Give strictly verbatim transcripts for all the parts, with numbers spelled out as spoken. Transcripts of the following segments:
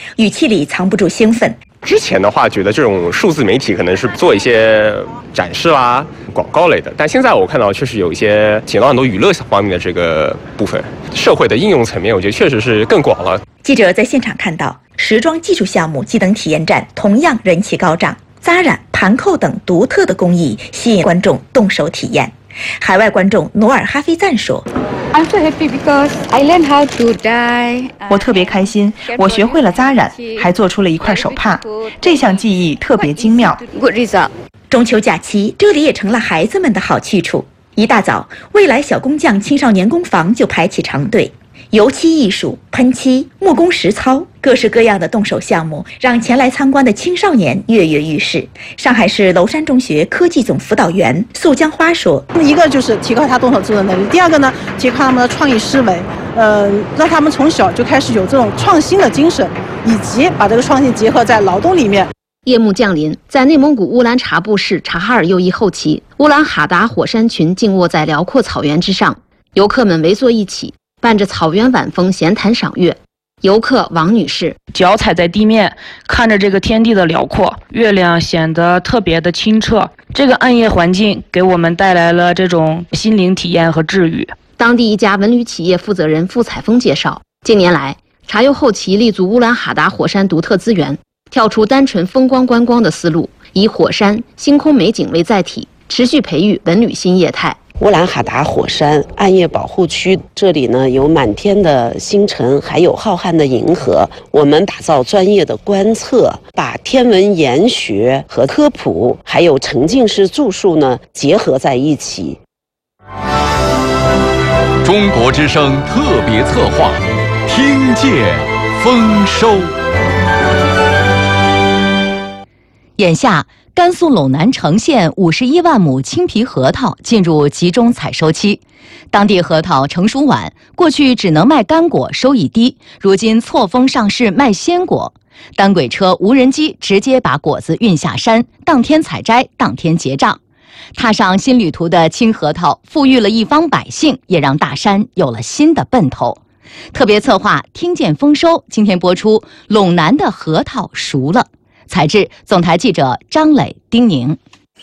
语气里藏不住兴奋。 之前的话，觉得这种数字媒体可能是做一些展示啦、广告类的，但现在我看到确实有一些起到很多娱乐方面的这个部分，社会的应用层面，我觉得确实是更广了。 记者在现场看到，时装技术项目机等体验站同样人气高涨，扎染、盘扣等独特的工艺吸引观众动手体验。海外观众努尔哈菲赞说 I'm so happy because I learned how to dye. 我特别开心，我学会了扎染，还做出了一块手帕，这项技艺特别精妙。 Good result. 中秋假期，这里也成了孩子们的好去处。一大早，未来小工匠青少年工坊就排起长队。油漆艺术、喷漆、木工实操，各式各样的动手项目，让前来参观的青少年跃跃欲试。上海市娄山中学科技总辅导员素江花说：“ 一个就是提高他动手制作能力，第二个呢，提高他们的创意思维，呃，让他们从小就开始有这种创新的精神，以及把这个创新结合在劳动里面。” 夜幕降临，在内蒙古乌兰察布市察哈尔右翼后旗，乌兰哈达火山群静卧在辽阔草原之上，游客们围坐一起，伴着草原晚风闲谈赏月。游客王女士， 脚踩在地面，看着这个天地的辽阔，月亮显得特别的清澈。这个暗夜环境给我们带来了这种心灵体验和治愈。 当地一家文旅企业负责人付彩峰介绍，近年来，察右后旗立足乌兰哈达火山独特资源，跳出单纯风光观光的思路，以火山、星空美景为载体，持续培育文旅新业态。 乌兰哈达火山暗夜保护区，这里呢有满天的星辰，还有浩瀚的银河。我们打造专业的观测，把天文研学和科普，还有沉浸式住宿呢结合在一起。 中国之声特别策划，听见丰收。 眼下，甘肃陇南城县五十一万亩青皮核桃进入集中采收期，当地核桃成熟晚，过去只能卖干果，收益低，如今错峰上市卖鲜果。单轨车、无人机直接把果子运下山，当天采摘，当天结账。踏上新旅途的青核桃，富裕了一方百姓，也让大山有了新的奔头。特别策划听见丰收，今天播出陇南的核桃熟了。采制总台记者张磊、丁宁。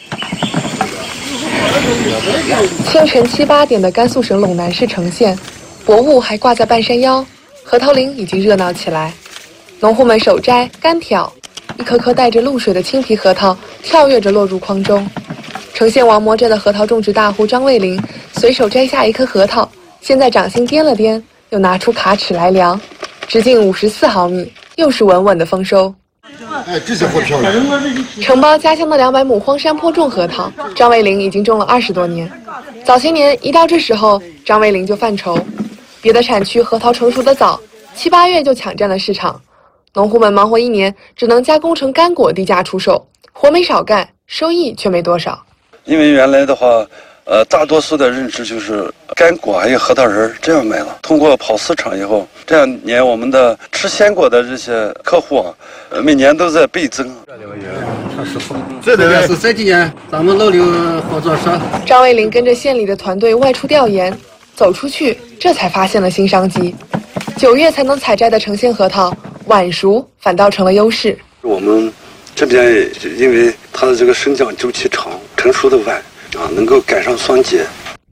清晨七八点的甘肃省陇南市城县，薄雾还挂在半山腰，核桃林已经热闹起来。农户们手摘、干挑，一颗颗带着露水的青皮核桃跳跃着落入筐中。城县王磨镇的核桃种植大户张卫林随手摘下一颗核桃，先在掌心掂了掂，又拿出卡尺来量，直径五十四毫米，又是稳稳的丰收。 哎，这些活漂亮。 承包家乡的两百亩荒山坡种核桃，张卫林已经种了二十多年。早些年一到这时候，张卫林就犯愁，别的产区核桃成熟的早，七八月就抢占了市场，农户们忙活一年，只能加工成干果低价出售，活没少干，收益却没多少。 因为原来的话，呃，大多数的认知就是干果还有核桃仁这样卖了。通过跑市场以后，这两年我们的吃鲜果的这些客户啊，呃，每年都在倍增。 这里面是这几年咱们老刘合作社。 张卫林跟着县里的团队外出调研，走出去，这才发现了新商机。九月才能采摘的城县核桃，晚熟反倒成了优势。 我们这边因为它的这个生长周期长，成熟的晚。啊，能够赶上双节。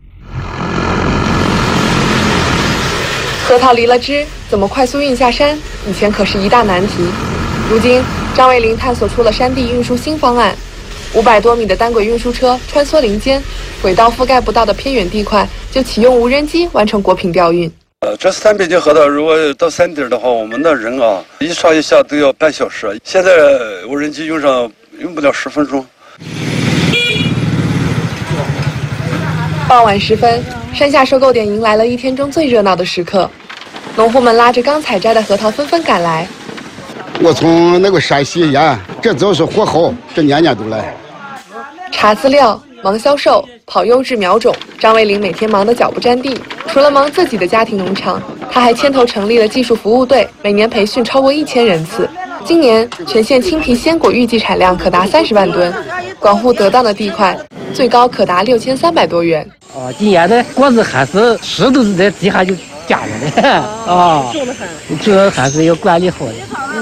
核桃离了枝，怎么快速运下山？以前可是一大难题。如今，张卫林探索出了山地运输新方案。五百多米的单轨运输车穿梭林间，轨道覆盖不到的偏远地块，就启用无人机完成果品调运。 呃，这三百斤核桃，如果到山顶的话，我们的人啊，一上一下都要半小时。现在无人机用上用不了十分钟。 傍晚时分，山下收购点迎来了一天中最热闹的时刻，农户们拉着刚采摘的核桃纷纷赶来。 我从那个山西沿，这都是货后，这年年都来。 查资料、忙销售、跑优质苗种，张卫林每天忙得脚不沾地。除了忙自己的家庭农场，他还牵头成立了技术服务队，每年培训超过一千人次。今年全县青皮鲜果预计产量可达三十万吨，管护得当的地块，最高可达六千三百多元。 哦，今年的果子还是石头在地下就夹着的啊，种的还是要管理好的。